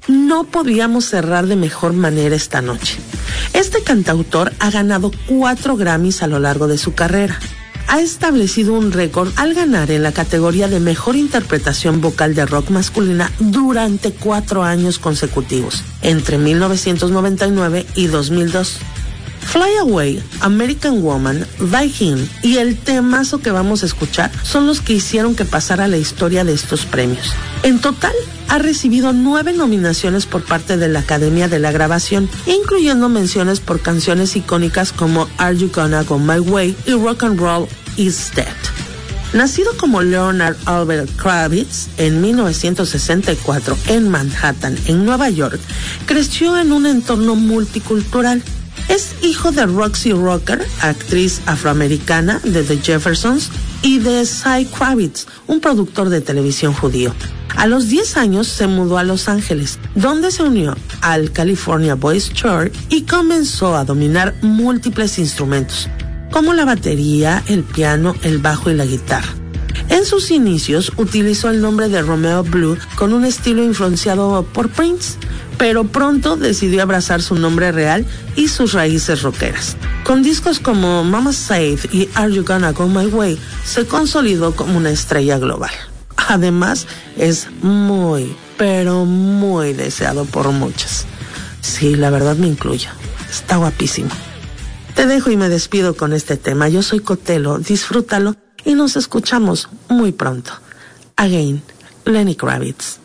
No podíamos cerrar de mejor manera esta noche. Este cantautor ha ganado 4 Grammys a lo largo de su carrera. Ha establecido un récord al ganar en la categoría de mejor interpretación vocal de rock masculina durante 4 años consecutivos, entre 1999 y 2002. Fly Away, American Woman, Die In y el temazo que vamos a escuchar son los que hicieron que pasara la historia de estos premios. En total, ha recibido 9 nominaciones por parte de la Academia de la Grabación, incluyendo menciones por canciones icónicas como Are You Gonna Go My Way y Rock and Roll Is Dead. Nacido como Leonard Albert Kravitz en 1964 en Manhattan, en Nueva York, creció en un entorno multicultural. Es hijo de Roxy Rocker, actriz afroamericana de The Jeffersons, y de Cy Kravitz, un productor de televisión judío. A los 10 años se mudó a Los Ángeles, donde se unió al California Boys Choir y comenzó a dominar múltiples instrumentos, como la batería, el piano, el bajo y la guitarra. En sus inicios utilizó el nombre de Romeo Blue con un estilo influenciado por Prince, pero pronto decidió abrazar su nombre real y sus raíces rockeras. Con discos como Mama's Said y Are You Gonna Go My Way, se consolidó como una estrella global. Además, es muy, pero muy deseado por muchas. Sí, la verdad me incluyo. Está guapísimo. Te dejo y me despido con este tema. Yo soy Cotelo, disfrútalo y nos escuchamos muy pronto. Again, Lenny Kravitz.